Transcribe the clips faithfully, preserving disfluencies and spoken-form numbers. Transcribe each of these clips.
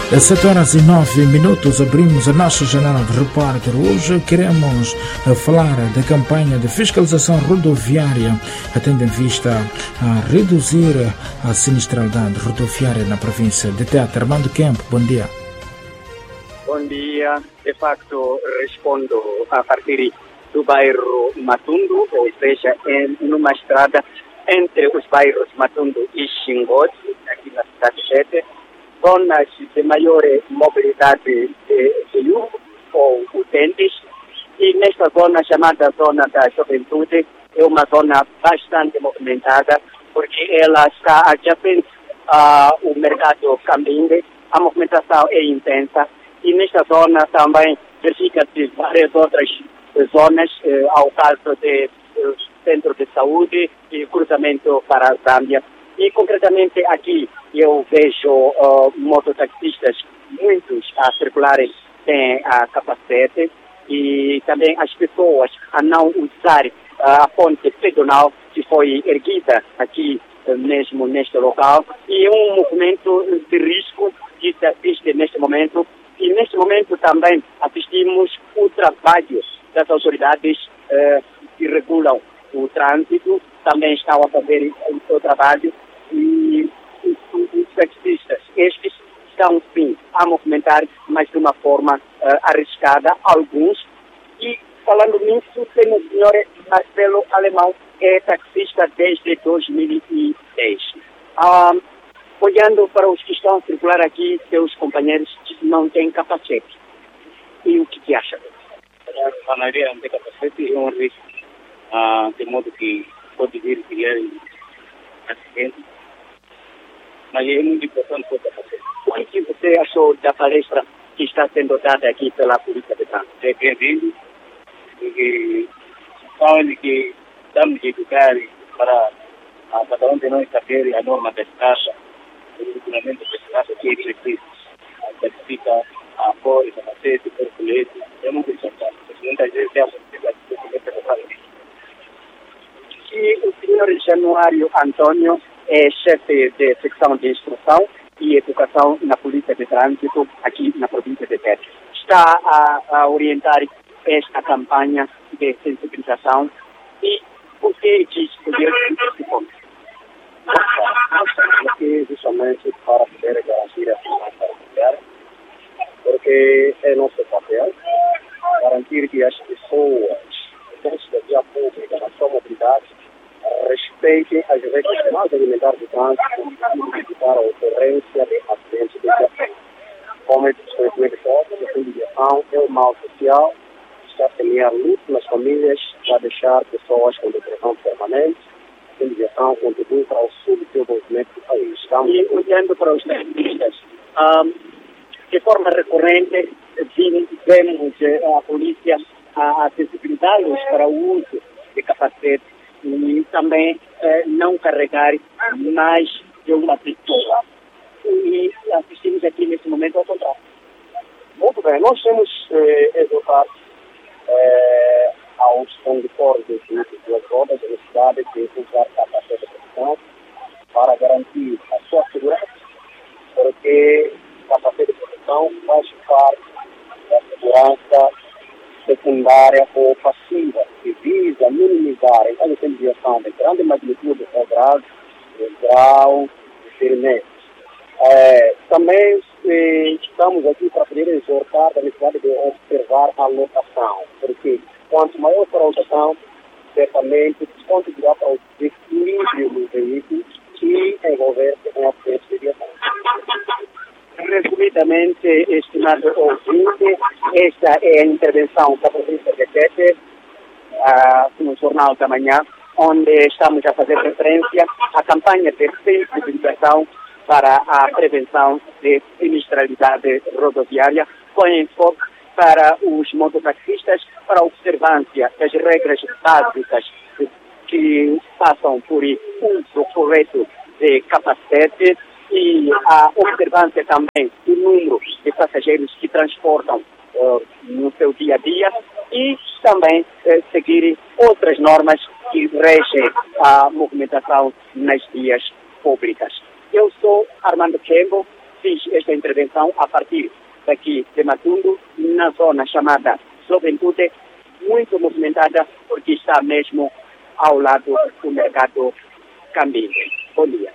sete horas e nove minutos, abrimos a nossa janela de repórter. Hoje queremos uh, falar da campanha de fiscalização rodoviária, tendo em vista a reduzir a sinistralidade rodoviária na província de Tete. Armando Kemp, bom dia. Bom dia. De facto, respondo a partir do bairro Matundu, ou seja, em numa estrada entre os bairros Matundu e Xingote, aqui na cidade de Tete, zonas de maior mobilidade de veículos ou utentes, e nesta zona chamada Zona da Juventude é uma zona bastante movimentada, porque ela está adjacente ao mercado Cambinde, a movimentação é intensa, e nesta zona também verifica-se várias outras zonas, eh, ao caso de eh, centro de saúde e cruzamento para a Zâmbia. E concretamente aqui eu vejo uh, mototaxistas, muitos a circularem sem a capacete, e também as pessoas a não usar uh, a ponte pedonal que foi erguida aqui uh, mesmo neste local, e é um movimento de risco que se assiste neste momento. E neste momento também assistimos o trabalho das autoridades uh, que regulam o trânsito, também estão a fazer o seu trabalho, e os, os taxistas, estes estão sim a movimentar, mas de uma forma uh, arriscada, alguns. E falando nisso, tem o senhor Marcelo Alemão, que é taxista desde dois mil e dez. Um, olhando para os que estão a circular aqui, seus companheiros não têm capacete. E o que, que acha? A maioria não tem capacete, é um risco, uh, de modo que pode vir criar acidentes. Mas é muito importante ter capacete. O que você achou da palestra que está sendo dada aqui pela Polícia de Trânsito? É bem-vindo, porque falam que estamos a educar para a cada um de nós saber a norma da estrada, o regulamento da estrada que é preciso. Certifica a cor, capacete, corpulete, é muito importante. Muitas vezes é a possibilidade de documento de família. E o senhor Januário Antônio é chefe de secção de instrução e educação na Polícia de Trânsito aqui na província de Tete. Está a, a orientar esta campanha de sensibilização, e o que diz escolher esse ponto? Aqui justamente para poder garantir a segurança rodoviária, porque é nosso papel garantir que as pessoas dentro da via pública, na sua mobilidade, respeitem as regras mais elementares de trânsito e evitar a ocorrência de acidentes de viação. Como é que foi episódio, a viação é um mal social, está a semear luto nas famílias, vai deixar pessoas com depressão permanente. A viação contribui para o subdesenvolvimento do país. Estamos... E olhando para os taxistas, um, de forma recorrente, vemos a polícia a, a sensibilizá-los para o uso de capacete e também eh, não carregar mais de uma pessoa. E assistimos aqui nesse momento ao contrário. Muito bem, nós temos eh, educado eh, aos condutores de duas rodas da cidade de usar capacete de proteção para garantir a sua segurança, porque capacete de proteção faz parte da segurança secundária ou passiva, que visa minimizar a incendiação de grande magnitude ou grau, de grau de ferimentos. É, também eh, estamos aqui para poder exortar a necessidade de observar a lotação, porque quanto maior for a lotação, certamente contribuirá para o equilíbrio do veículo e envolver-se em acidentes de viação. Resumidamente, estimado ouvinte, esta é a intervenção da província de Tete uh, no Jornal da Manhã, onde estamos a fazer referência à campanha de sensibilização para a prevenção de sinistralidade rodoviária, com enfoque para os mototaxistas, para a observância das regras básicas que passam por uso correto de capacete e a observância também do número de passageiros que transportam uh, no seu dia a dia, e também uh, seguir outras normas que regem a movimentação nas vias públicas. Eu sou Armando Kembo, fiz esta intervenção a partir daqui de Matundu, na zona chamada Juventude, muito movimentada, porque está mesmo ao lado do mercado Cambinho. Bom dia.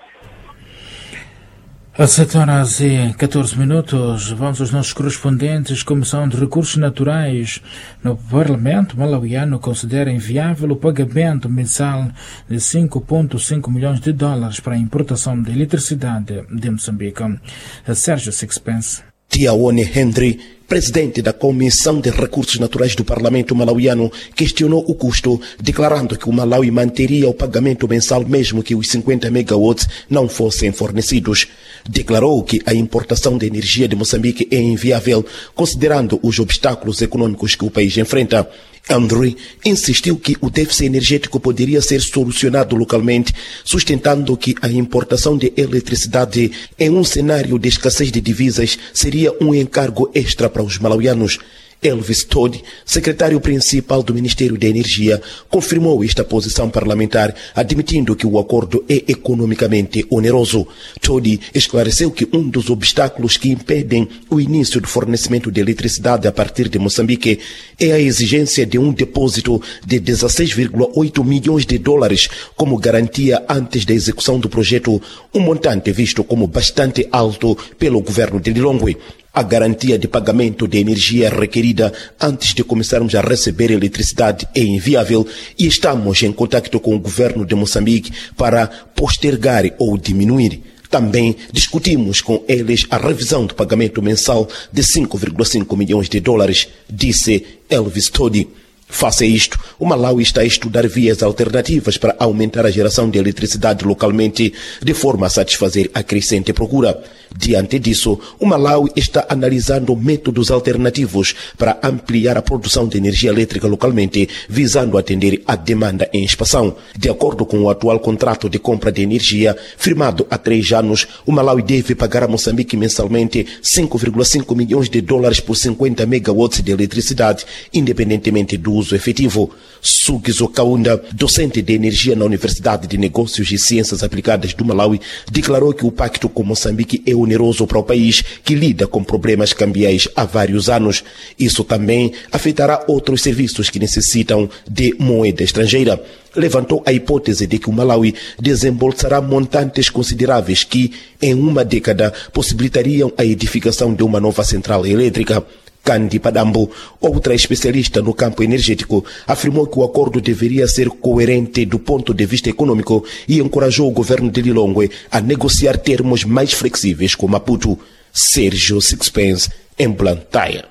Às sete horas e catorze minutos, vamos aos nossos correspondentes. Comissão de Recursos Naturais no Parlamento malauiano considera inviável o pagamento mensal de cinco vírgula cinco milhões de dólares para a importação de eletricidade de Moçambique. Sérgio Sixpence. Tiaone Henry, presidente da Comissão de Recursos Naturais do Parlamento malauiano, questionou o custo, declarando que o Malawi manteria o pagamento mensal mesmo que os cinquenta megawatts não fossem fornecidos. Declarou que a importação de energia de Moçambique é inviável, considerando os obstáculos econômicos que o país enfrenta. Henry insistiu que o déficit energético poderia ser solucionado localmente, sustentando que a importação de eletricidade em um cenário de escassez de divisas seria um encargo extra para os malauianos. Elvis Todd, secretário principal do Ministério da Energia, confirmou esta posição parlamentar, admitindo que o acordo é economicamente oneroso. Todd esclareceu que um dos obstáculos que impedem o início do fornecimento de eletricidade a partir de Moçambique é a exigência de um depósito de dezesseis vírgula oito milhões de dólares como garantia antes da execução do projeto, um montante visto como bastante alto pelo governo de Lilongwe. A garantia de pagamento de energia requerida antes de começarmos a receber eletricidade é inviável e estamos em contato com o governo de Moçambique para postergar ou diminuir. Também discutimos com eles a revisão do pagamento mensal de cinco vírgula cinco milhões de dólares, disse Elvis Todd. Face a isto, o Malawi está a estudar vias alternativas para aumentar a geração de eletricidade localmente, de forma a satisfazer a crescente procura. Diante disso, o Malawi está analisando métodos alternativos para ampliar a produção de energia elétrica localmente, visando atender à demanda em expansão. De acordo com o atual contrato de compra de energia, firmado há três anos, o Malawi deve pagar a Moçambique mensalmente cinco vírgula cinco milhões de dólares por cinquenta megawatts de eletricidade, independentemente do uso efetivo. Sugizo Kaunda, docente de energia na Universidade de Negócios e Ciências Aplicadas do Malawi, declarou que o pacto com Moçambique é oneroso para o país, que lida com problemas cambiais há vários anos. Isso também afetará outros serviços que necessitam de moeda estrangeira. Levantou a hipótese de que o Malawi desembolsará montantes consideráveis que, em uma década, possibilitariam a edificação de uma nova central elétrica. Kandi Padambo, outra especialista no campo energético, afirmou que o acordo deveria ser coerente do ponto de vista econômico e encorajou o governo de Lilongwe a negociar termos mais flexíveis com Maputo. Sérgio Sixpence, em Blantyre.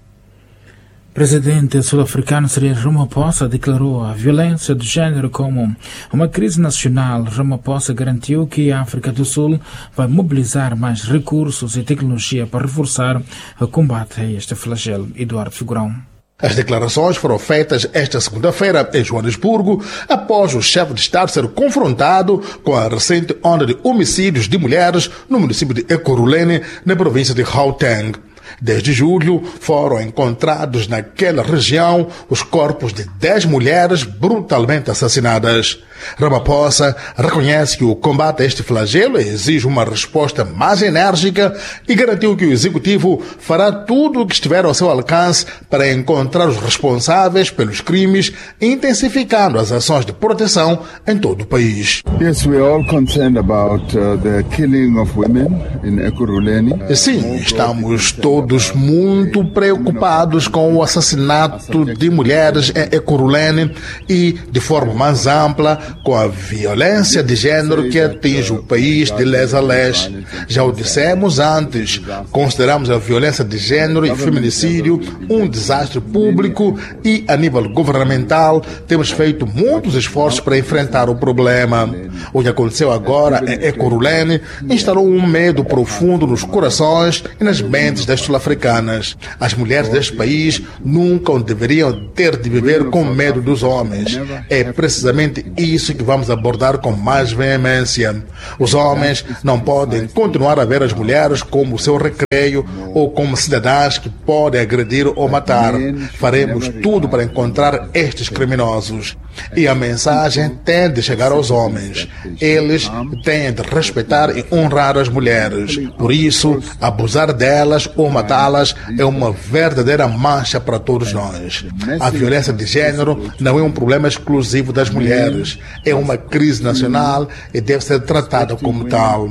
Presidente sul-africano Cyril Ramaphosa declarou a violência de género como uma crise nacional. Ramaphosa garantiu que a África do Sul vai mobilizar mais recursos e tecnologia para reforçar o combate a este flagelo. Eduardo Figurão. As declarações foram feitas esta segunda-feira em Joanesburgo, após o chefe de Estado ser confrontado com a recente onda de homicídios de mulheres no município de Ekurhuleni, na província de Gauteng. Desde julho, foram encontrados naquela região os corpos de dez mulheres brutalmente assassinadas. Ramaphosa reconhece que o combate a este flagelo exige uma resposta mais enérgica e garantiu que o Executivo fará tudo o que estiver ao seu alcance para encontrar os responsáveis pelos crimes, intensificando as ações de proteção em todo o país. Yes, we are all concerned about uh, the killing of women in Ekurhuleni. Sim, estamos todos muito preocupados com o assassinato de mulheres em Ekurhuleni e, de forma mais ampla, com a violência de género que atinge o país de leste a leste. Já o dissemos antes, consideramos a violência de género e feminicídio um desastre público e, a nível governamental, temos feito muitos esforços para enfrentar o problema. O que aconteceu agora em Ekurhuleni instalou um medo profundo nos corações e nas mentes das sul-africanas. As mulheres deste país nunca deveriam ter de viver com medo dos homens. É precisamente isso que vamos abordar com mais veemência. Os homens não podem continuar a ver as mulheres como seu recreio ou como cidadãs que podem agredir ou matar. Faremos tudo para encontrar estes criminosos. E a mensagem tem de chegar aos homens. Eles têm de respeitar e honrar as mulheres. Por isso, abusar delas ou matá-las é uma verdadeira mancha para todos nós. A violência de gênero não é um problema exclusivo das mulheres. É uma crise nacional e deve ser tratada como tal.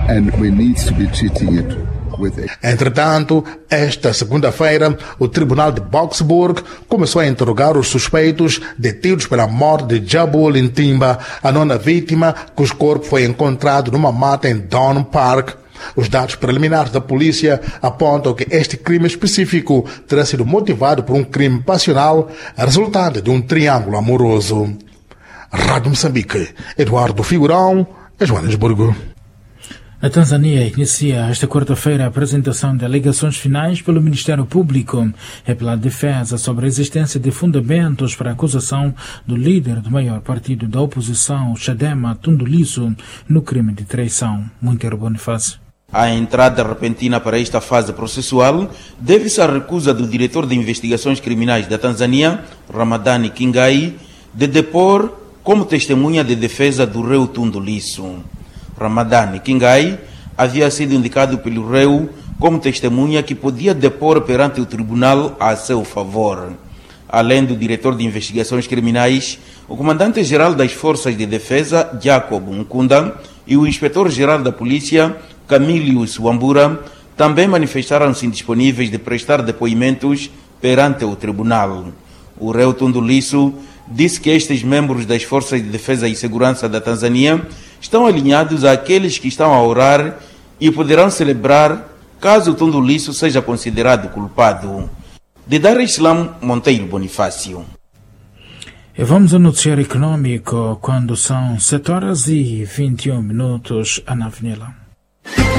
Entretanto, esta segunda-feira, o Tribunal de Boksburg começou a interrogar os suspeitos detidos pela morte de Jabu Lintimba, a nona vítima, cujo corpo foi encontrado numa mata em Don Park. Os dados preliminares da polícia apontam que este crime específico terá sido motivado por um crime passional resultante de um triângulo amoroso. Rádio Moçambique, Eduardo Figurão, Joanesburgo. A Tanzânia inicia esta quarta-feira a apresentação de alegações finais pelo Ministério Público e pela defesa sobre a existência de fundamentos para a acusação do líder do maior partido da oposição, Chadema, Tundu Lissu, no crime de traição. Monteiro Bonifácio. A entrada repentina para esta fase processual deve-se à recusa do diretor de investigações criminais da Tanzânia, Ramadhani Kingai, de depor como testemunha de defesa do réu Tundu Lissu. Ramadhani Kingai havia sido indicado pelo réu como testemunha que podia depor perante o tribunal a seu favor. Além do diretor de investigações criminais, o comandante-geral das Forças de Defesa, Jacob Nkunda, e o inspetor-geral da Polícia, Camilius Wambura, também manifestaram-se indisponíveis de prestar depoimentos perante o tribunal. O réu Tundu Lissu disse que estes membros das Forças de Defesa e Segurança da Tanzânia estão alinhados àqueles que estão a orar e poderão celebrar caso Tundu Lissu seja considerado culpado. De Dar es Salaam, Monteiro Bonifácio. E vamos ao noticiário econômico quando são sete horas e vinte e um minutos. Ana Avenida.